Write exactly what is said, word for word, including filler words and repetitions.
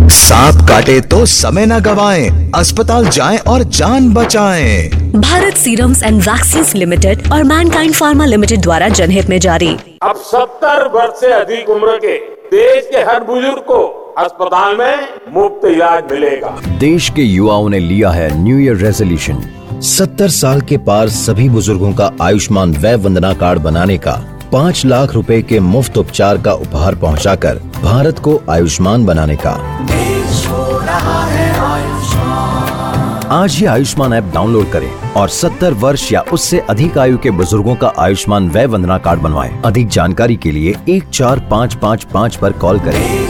सांप काटे तो समय न गवाएं, अस्पताल जाएं और जान बचाएं। Bharat serums and vaccines limited और मैनकाइंड फार्मा लिमिटेड द्वारा जनहित में जारी। अब सत्तर वर्ष से अधिक उम्र के देश के हर बुजुर्ग को अस्पताल में मुफ्त इलाज मिलेगा। देश के युवाओं ने लिया है न्यू ईयर रेजोल्यूशन, सत्तर साल के पार सभी बुजुर्गों का आयुष्मान वय वंदना कार्ड बनाने का, पाँच लाख रुपए के मुफ्त उपचार का उपहार पहुंचाकर भारत को आयुष्मान बनाने का। देश हो रहा है आयुष्मान। आज ही आयुष्मान ऐप डाउनलोड करें और सत्तर वर्ष या उससे अधिक आयु के बुजुर्गों का आयुष्मान वय वंदना कार्ड बनवाएं। अधिक जानकारी के लिए एक चार पाँच पाँच पाँच पर कॉल करें।